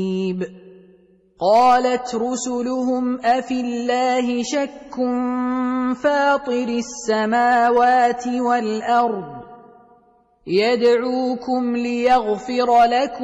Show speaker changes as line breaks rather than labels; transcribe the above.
قالت رسلهم أفي الله شك فاطر السماوات والأرض يدعوكم ليغفر لكم